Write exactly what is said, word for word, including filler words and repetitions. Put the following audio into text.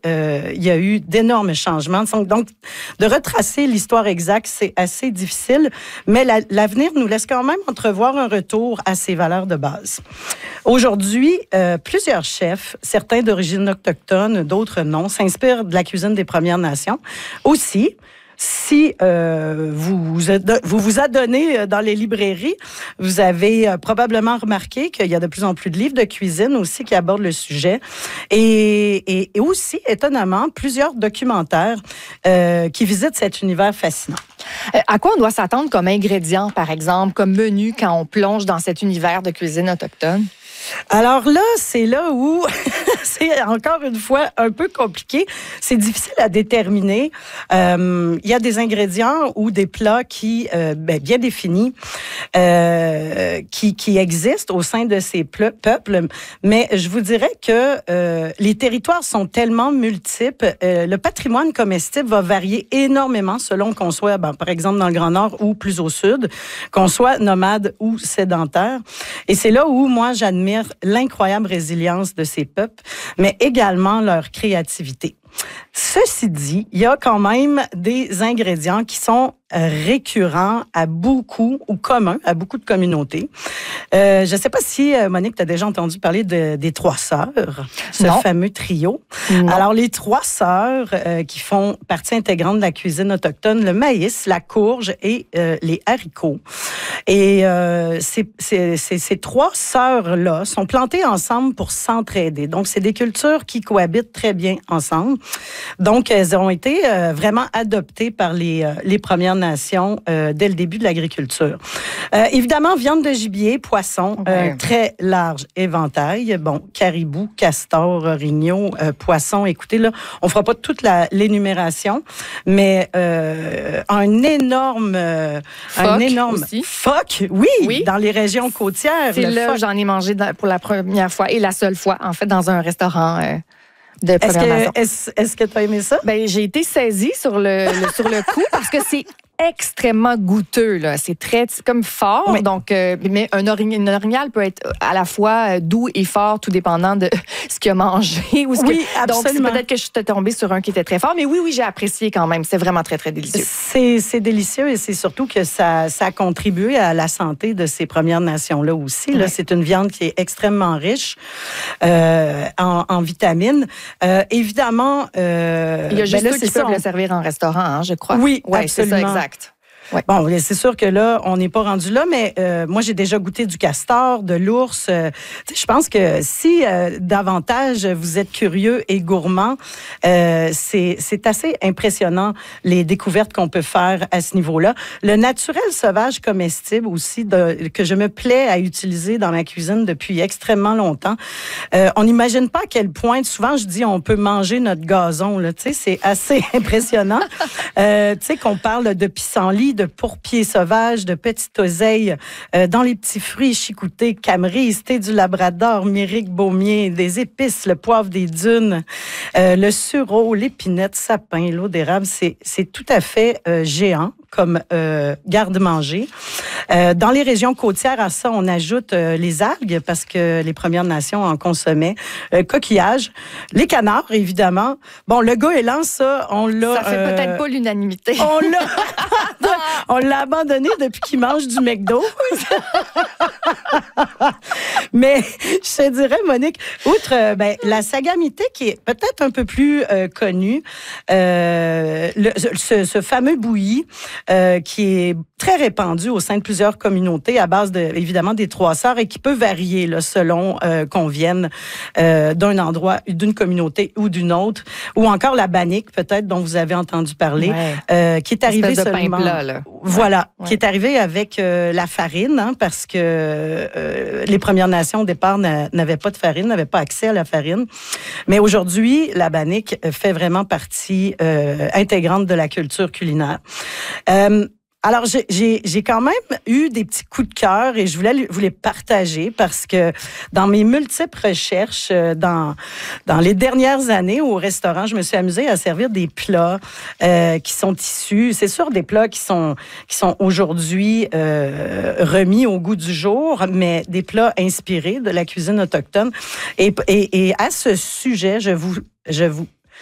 euh, il y a eu d'énormes changements. Donc, de retracer l'histoire exacte, c'est assez difficile, mais la, l'avenir nous laisse quand même entrevoir un retour à ces valeurs de base. Aujourd'hui, euh, plusieurs chefs, certains d'origine autochtone, d'autres non, s'inspirent de la cuisine des Premières Nations. Aussi, si euh, vous, vous vous adonnez dans les librairies, vous avez euh, probablement remarqué qu'il y a de plus en plus de livres de cuisine aussi qui abordent le sujet. Et, et, et aussi, étonnamment, plusieurs documentaires euh, qui visitent cet univers fascinant. Euh, à quoi on doit s'attendre comme ingrédients, par exemple, comme menu quand on plonge dans cet univers de cuisine autochtone? Alors là, c'est là où c'est encore une fois un peu compliqué. C'est difficile à déterminer. Euh, il y a des ingrédients ou des plats qui, euh, ben, bien définis, euh, qui, qui existent au sein de ces ple- peuples. Mais je vous dirais que euh, les territoires sont tellement multiples. Euh, le patrimoine comestible va varier énormément selon qu'on soit, ben, par exemple, dans le Grand Nord ou plus au sud, qu'on soit nomade ou sédentaire. Et c'est là où moi, j'admire l'incroyable résilience de ces peuples, mais également leur créativité. Ceci dit, il y a quand même des ingrédients qui sont récurrents à beaucoup, ou communs à beaucoup de communautés. Euh, je ne sais pas si, Monique, tu as déjà entendu parler de, des Trois Sœurs, ce non. fameux trio. Non. Alors, les Trois Sœurs euh, qui font partie intégrante de la cuisine autochtone, le maïs, la courge et euh, les haricots. Et euh, ces, ces, ces, ces trois sœurs-là sont plantées ensemble pour s'entraider. Donc, c'est des cultures qui cohabitent très bien ensemble. Donc, elles ont été euh, vraiment adoptées par les, euh, les Premières Nations euh, dès le début de l'agriculture. Euh, évidemment, viande de gibier, poisson, ouais. euh, très large éventail. Bon, caribou, castor, orignaux, euh, poisson. Écoutez, là, on fera pas toute la, l'énumération, mais euh, un énorme... Euh, un énorme aussi. Phoque, oui, oui, dans les régions côtières. C'est là phoque. J'en ai mangé pour la première fois et la seule fois, en fait, dans un restaurant... Euh... De est-ce que, est-ce, est-ce que tu as aimé ça? Ben, j'ai été saisie sur le, le, sur le coup parce que c'est extrêmement goûteux. Là. C'est très c'est comme fort. Oui. Donc, euh, mais un orignal, un orignal peut être à la fois doux et fort, tout dépendant de ce qu'il a mangé. Ou ce oui, que... absolument. Donc, c'est peut-être que je suis tombée sur un qui était très fort. Mais oui, oui, j'ai apprécié quand même. C'est vraiment très, très délicieux. C'est, c'est délicieux et c'est surtout que ça, ça a contribué à la santé de ces Premières Nations-là aussi. Oui. Là, c'est une viande qui est extrêmement riche euh, en, en vitamines. Euh, évidemment... Euh, Il y a juste ben là, ceux qui peuvent on... le servir en restaurant, hein, je crois. Oui, ouais, absolument. C'est ça, exact. Ouais. Bon, c'est sûr que là, on n'est pas rendu là, mais euh, moi, j'ai déjà goûté du castor, de l'ours. Euh, je pense que si euh, davantage vous êtes curieux et gourmand, euh, c'est, c'est assez impressionnant les découvertes qu'on peut faire à ce niveau-là. Le naturel sauvage comestible aussi, de, que je me plais à utiliser dans ma cuisine depuis extrêmement longtemps. Euh, on n'imagine pas à quel point, souvent, je dis, on peut manger notre gazon. Là, tu sais, c'est assez impressionnant. euh, tu sais, qu'on parle de pissenlit, de pourpier sauvage, de petites oseilles, euh, dans les petits fruits chicoutés, camerise, thé du Labrador, myrique, baumier, des épices, le poivre des dunes, euh, le sureau, l'épinette, sapin, l'eau d'érable, c'est, c'est tout à fait euh, géant comme euh, garde-manger. Euh, dans les régions côtières, à ça, on ajoute euh, les algues parce que les Premières Nations en consommaient. Euh, coquillages, les canards, évidemment. Bon, le goéland, ça, on l'a... Ça fait euh, peut-être pas l'unanimité. On l'a, on l'a abandonné depuis qu'il mange du McDo. Mais je te dirais, Monique, outre ben, la sagamité qui est peut-être un peu plus euh, connue, euh, le, ce, ce fameux bouilli, Euh, qui est très répandu au sein de plusieurs communautés à base, de, évidemment, des Trois Sœurs et qui peut varier là, selon euh, qu'on vienne euh, d'un endroit, d'une communauté ou d'une autre. Ou encore la bannique, peut-être, dont vous avez entendu parler, ouais. euh, qui est arrivée seulement... Pain plat, là. Voilà, ouais. qui est arrivée avec euh, la farine, hein, parce que euh, les Premières Nations, au départ, n'a, n'avaient pas de farine, n'avaient pas accès à la farine. Mais aujourd'hui, la bannique fait vraiment partie euh, intégrante de la culture culinaire. Euh, alors, j'ai, j'ai, j'ai quand même eu des petits coups de cœur et je voulais vous les partager parce que dans mes multiples recherches, dans, dans les dernières années au restaurant, je me suis amusée à servir des plats euh, qui sont issus, c'est sûr, des plats qui sont, qui sont aujourd'hui euh, remis au goût du jour, mais des plats inspirés de la cuisine autochtone. Et, et, et à ce sujet, je vous Je vous